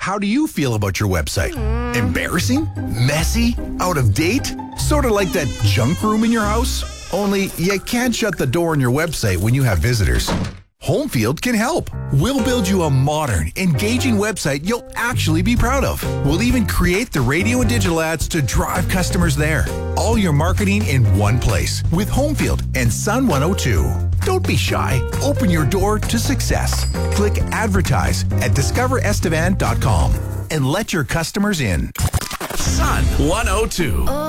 How do you feel about your website? Embarrassing? Messy? Out of date? Sort of like that junk room in your house? Only you can't shut the door on your website when you have visitors. Homefield can help. We'll build you a modern, engaging website you'll actually be proud of. We'll even create the radio and digital ads to drive customers there. All your marketing in one place with Homefield and Sun 102. Don't be shy. Open your door to success. Click advertise at discoverestevan.com and let your customers in. Sun 102.